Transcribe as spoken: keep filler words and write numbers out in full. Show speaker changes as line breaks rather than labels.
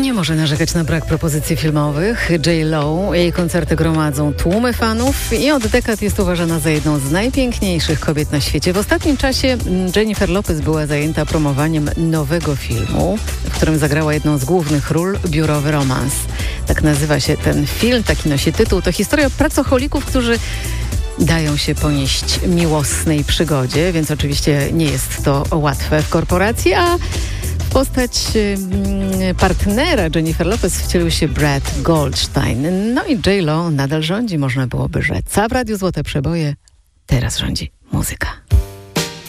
Nie może narzekać na brak propozycji filmowych. J Lo, jej koncerty gromadzą tłumy fanów i od dekad jest uważana za jedną z najpiękniejszych kobiet na świecie. W ostatnim czasie Jennifer Lopez była zajęta promowaniem nowego filmu, w którym zagrała jedną z głównych ról, Biurowy romans. Tak nazywa się ten film, taki nosi tytuł. To historia pracocholików, którzy dają się ponieść miłosnej przygodzie, więc oczywiście nie jest to łatwe w korporacji, a postać partnera Jennifer Lopez wcielił się Brad Goldstein. No i J Lo nadal rządzi, można byłoby rzec. A w Radiu Złote Przeboje teraz rządzi muzyka.